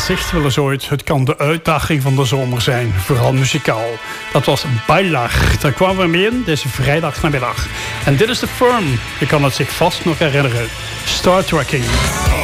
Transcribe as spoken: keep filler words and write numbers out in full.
gezegd wel eens ooit, het kan de uitdaging van de zomer zijn, vooral muzikaal. Dat was Bailar. Daar kwamen we mee in deze vrijdagmiddag. En dit is de Firm. Je kan het zich vast nog herinneren. Star Trekking.